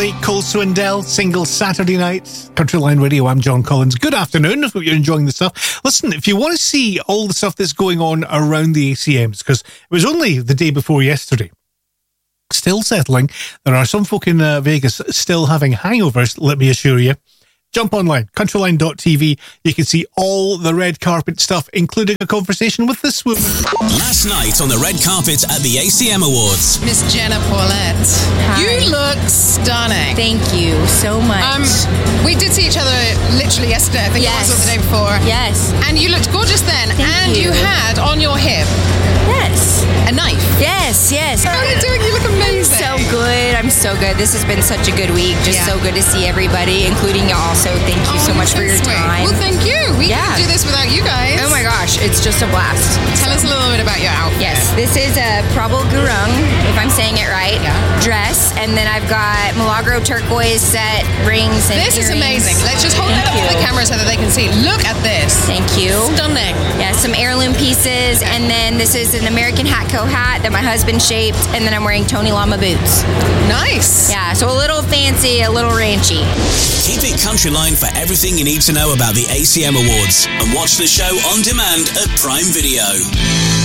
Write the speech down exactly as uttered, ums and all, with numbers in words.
Kelly, Cole Swindell, Single Saturday Night, Countryline Radio. I'm John Collins. Good afternoon. I hope you're enjoying the stuff. Listen, if you want to see all the stuff that's going on around the A C Ms, because it was only the day before yesterday, still settling. There are some folk in uh, Vegas still having hangovers, let me assure you. Jump online, countryline dot t v. You can see all the red carpet stuff, including a conversation with this woman. Last night on the red carpet at the A C M Awards. Miss Jenna Paulette. Hi. You look stunning. Thank you so much. Um, we did see each other literally yesterday, I think Yes. it was, or the day before. Yes. And you looked gorgeous then. Thank and you. you. had on your hip Yes. a knife. Yes, yes. How are you doing? You look amazing. So good. I'm so good. This has been such a good week. Just Yeah. so good to see everybody, including y'all. So thank you Oh, so much so for your sweet. time. Well, thank you. We Yeah. couldn't do this without you guys. Oh my gosh, it's just a blast. Tell us a little bit about your outfit. Yes, this is a Prabal Gurung, if I'm saying it right, Yeah. dress, and then I've got Milagro turquoise set, rings, and This is earrings. amazing. Let's just hold Thank that up to the you. camera so that they can see. Look at this. Thank you. Stunning. Yeah, some heirloom pieces, and then this is an American Hatco hat that my husband shaped, and then I'm wearing Tony Lama boots. Nice. Yeah, so a little fancy, a little ranchy. Keep it Countryline for everything you need to know about the A C M Awards. And watch the show on demand at Prime Video.